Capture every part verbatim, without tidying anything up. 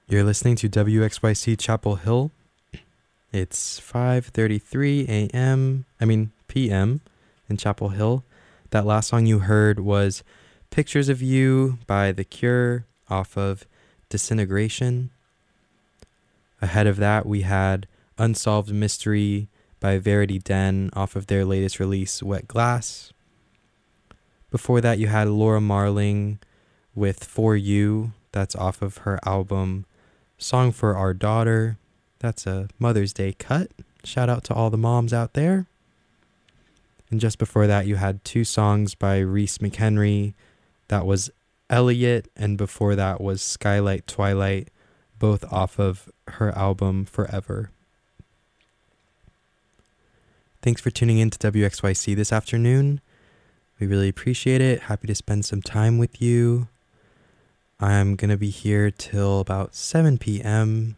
You're listening to W X Y C Chapel Hill. It's five thirty-three a.m. I mean p m in Chapel Hill. That last song you heard was Pictures of You by The Cure off of Disintegration. Ahead of that, we had Unsolved Mystery by Verity Den off of their latest release, Wet Glass. Before that, you had Laura Marling with For You. That's off of her album Song for Our Daughter. That's a Mother's Day cut. Shout out to all the moms out there. And just before that, you had two songs by Reese McHenry. That was Elliot, and before that was Skylight Twilight, both off of her album Forever. Thanks for tuning in to W X Y C this afternoon. We really appreciate it. Happy to spend some time with you. I'm going to be here till about seven p.m.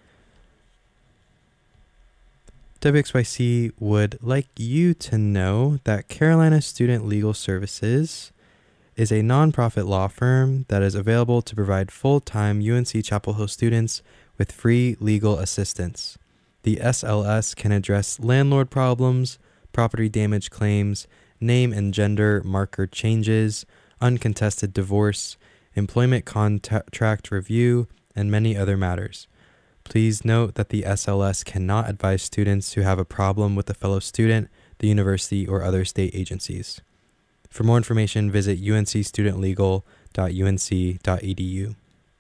W X Y C would like you to know that Carolina Student Legal Services is a nonprofit law firm that is available to provide full-time U N C Chapel Hill students with free legal assistance. The S L S can address landlord problems, property damage claims, name and gender marker changes, uncontested divorce, employment contract review, and many other matters. Please note that the S L S cannot advise students who have a problem with a fellow student, the university, or other state agencies. For more information, visit u n c student legal dot u n c dot e d u.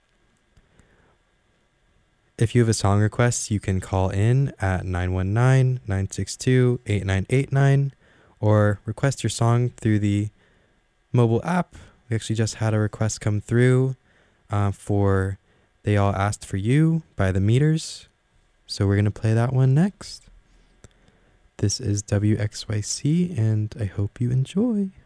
If you have a song request, you can call in at nine one nine, nine six two, eight nine eight nine or request your song through the mobile app. We actually just had a request come through uh, for They All Asked For You by The Meters. So we're going to play that one next. This is W X Y C, and I hope you enjoy.